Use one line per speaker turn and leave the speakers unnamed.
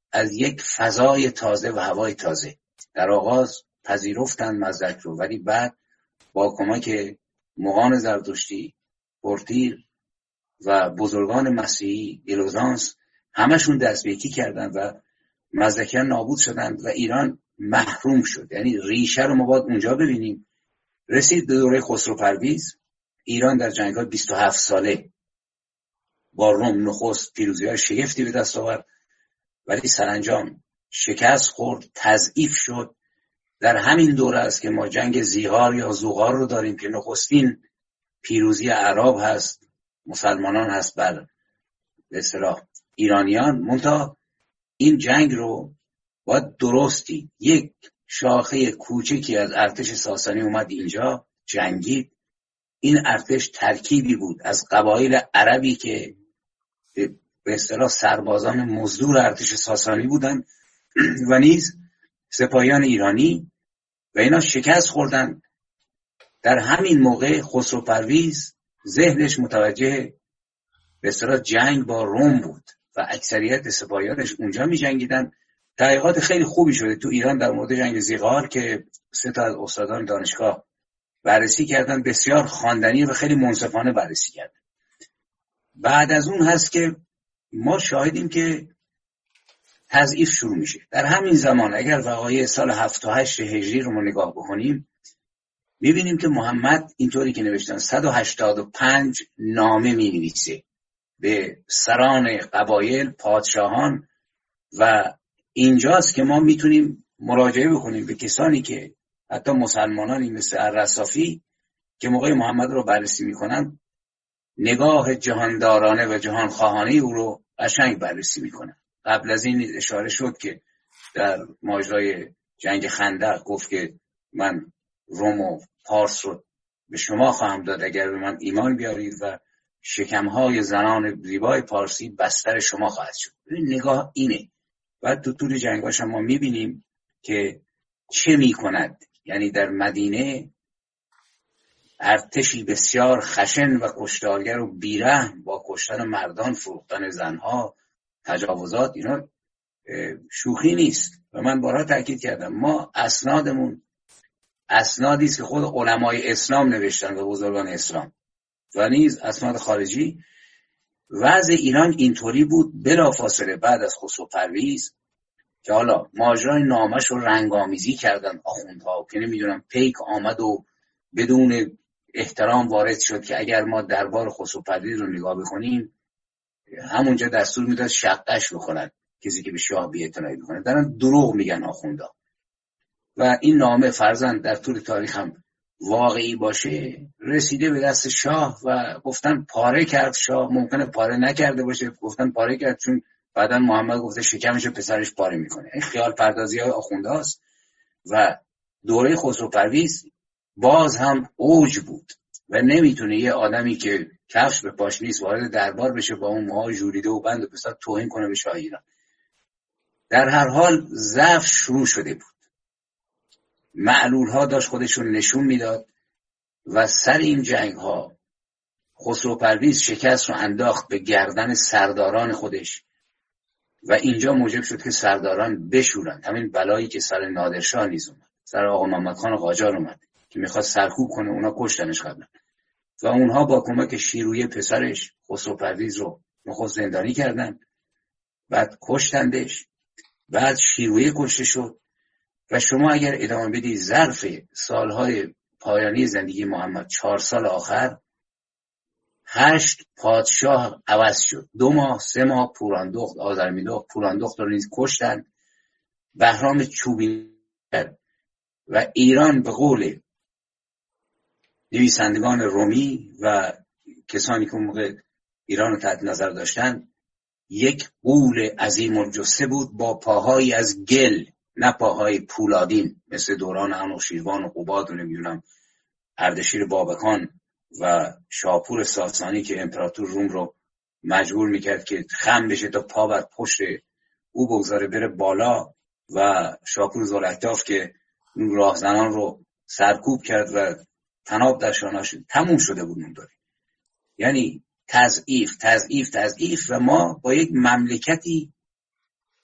از یک فضای تازه و هوای تازه. در آغاز پذیرفتن مزدک رو، ولی بعد با کمک مغان زرتشتی، پورتیر و بزرگان مسیحی، گلوزانس، همشون دست به یکی کردن و مزدکیان نابود شدند و ایران محروم شد. یعنی ریشه رو ما باید اونجا ببینیم. رسید به دوره خسرو پرویز، ایران در جنگ‌های 27 ساله با روم نخست پیروزی‌های شگفتی به دست آورد، ولی سرانجام شکست خورد، تضعیف شد. در همین دوره است که ما جنگ زیغار یا زوغار رو داریم که نخستین پیروزی اعراب هست، مسلمانان هست بر به اصطلاح ایرانیان. منتها این جنگ رو باید درستی، یک شاخه کوچکی از ارتش ساسانی اومد اینجا جنگید. این ارتش ترکیبی بود از قبایل عربی که به اصطلاح سربازان مزدور ارتش ساسانی بودن و نیز سپاهیان ایرانی، و اینا شکست خوردن. در همین موقع خسرو پرویز ذهنش متوجه به اصطلاح جنگ با روم بود و اکثریت سپاهیانش اونجا می جنگیدن. تحقیقات خیلی خوبی شده تو ایران در مورد جنگ زیغار که 3 تا از استادان دانشگاه بررسی کردن، بسیار خواندنی و خیلی منصفانه بررسی کردن. بعد از اون هست که ما شاهدیم که تضعیف شروع میشه. در همین زمان اگر وقایع سال 78 هجری رو ما نگاه بکنیم، میبینیم که محمد اینطوری که نوشتن 185 نامه مینویسه به سران قبایل، پادشاهان، و اینجاست که ما میتونیم مراجعه بکنیم به کسانی که حتی مسلمانانی مثل الرصافی که موقع محمد رو بررسی میکنن، نگاه جهاندارانه و جهانخواهانه او رو قشنگ بررسی میکنن. قبل از این اشاره شد که در ماجرای جنگ خندق گفت که من روم و پارس رو به شما خواهم داد اگر به من ایمان بیارید و شکمهای زنان زیبای پارسی بستر شما خواهد شد. نگاه اینه. و تو طول جنگاش ما میبینیم که چه میکند. یعنی در مدینه ارتشی بسیار خشن و کشتارگر و بیرحم با کشتن مردان، فروختن زنها، تجاوزات، اینا شوخی نیست. و من بارها تاکید کردم ما اسنادمون اسنادی است که خود علمای اسلام نوشتن و بزرگان اسلام و نیز اسناد خارجی. وضع ایران اینطوری بود بلافاصله بعد از خسرو پرویز که حالا ماجرای نامش رو رنگامیزی کردن آخوندها که نمیدونم پیک آمد و بدون احترام وارد شد که اگر ما دربار خسرو پرویز رو نگاه بکنیم همونجا دستور میداد شقش بکنن کسی که به شاه بی‌اعتنایی بکنه. دارن دروغ میگن آخوندا. و این نامه فرضاً در طول تاریخ هم واقعی باشه رسیده به دست شاه و گفتن پاره کرد شاه. ممکنه پاره نکرده باشه، گفتن پاره کرد چون بعداً محمد گفته شکمش پسرش پاره میکنه. این خیال پردازی های آخوندهاست. و دوره خسرو پرویز باز هم اوج بود و نمیتونه یه آدمی که کفش به پاش نیست وارد دربار بشه با اون موهای ژولیده و بند و پسر توهین کنه به شاه ایران. در هر حال ضعف شروع شده بود. معلول ها داشت خودشون نشون میداد و سر این جنگ ها خسرو پرویز شکست رو انداخت به گردن سرداران خودش و اینجا موجب شد که سرداران بشورند. همین بلایی که سر نادرشاه نیز اومد، سر آقا محمد خان قاجار اومد که میخواد سرکوب کنه، اونا کشتنش قبلا و اونها با کمک شیرویه پسرش خسرو پرویز رو نخست زندانی کردن، بعد کشتندش، بعد شیرویه کشته شد. و شما اگر ادامه بدید ظرف سالهای پایانی زندگی محمد 4 سال آخر 8 پادشاه عوض شد. 2 ماه 3 ماه پوراندخت آذرمیدخت پوراندخت رو نیز کشتن. بهرام چوبی و ایران به قول نویسندگان رومی و کسانی که اون موقع ایران رو تحت نظر داشتن یک غول عظیم الجثه بود با پاهایی از گل، نه پاهای پولادین مثل دوران انوشیروان و قباد و نمیدونم اردشیر بابکان و شاپور ساسانی که امپراتور روم رو مجبور میکرد که خم بشه تا پا بر پشت او بگذاره بره بالا و شاپور ذوالعطاف که اون راهزنان رو سرکوب کرد و تناب در شانه‌اش تموم شده بود اون دوره. یعنی تضعیف و ما با یک مملکتی